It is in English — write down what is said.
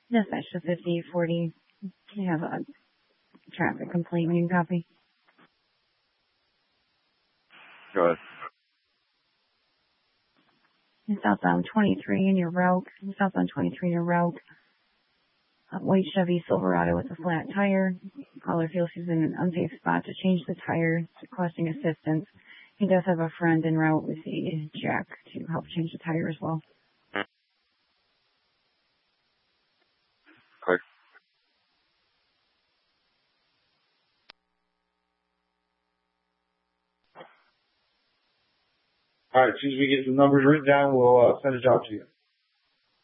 Dispatch to 5840. You have a traffic complaint when you copy. Go ahead. Southbound 23 in your route. Southbound 23 in your route. A white Chevy Silverado with a flat tire. Caller feels he's in an unsafe spot to change the tire, requesting assistance. He does have a friend en route with a jack to help change the tire as well. Click. All right, as soon as we get the numbers written down, we'll send it out to you.